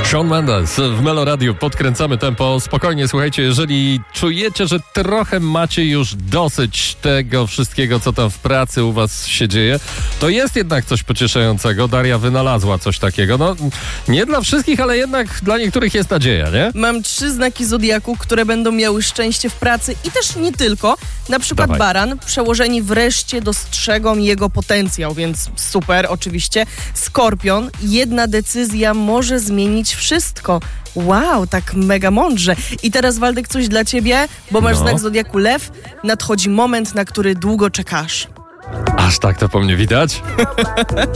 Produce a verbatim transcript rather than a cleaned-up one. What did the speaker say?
Shawn Mendes w Melo Radio. Podkręcamy tempo. Spokojnie, słuchajcie, jeżeli czujecie, że trochę macie już dosyć tego wszystkiego, co tam w pracy u was się dzieje, to jest jednak coś pocieszającego. Daria wynalazła coś takiego. No, nie dla wszystkich, ale jednak dla niektórych jest nadzieja, nie? Mam trzy znaki zodiaku, które będą miały szczęście w pracy i też nie tylko. Na przykład Dawaj. Baran. Przełożeni wreszcie dostrzegą jego potencjał, więc super oczywiście. Skorpion. Jedna decyzja może zmienić wszystko. Wow, tak mega mądrze. I teraz, Waldek, coś dla ciebie, bo masz No. znak zodiaku Lew. Nadchodzi moment, na który długo czekasz. Aż tak to po mnie widać?